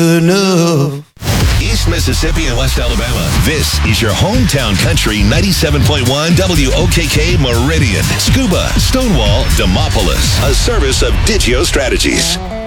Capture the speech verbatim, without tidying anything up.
enough. East Mississippi and West Alabama. This is your hometown country ninety-seven point one W O K K Meridian. Scuba, Stonewall, Demopolis. A service of Digio Strategies.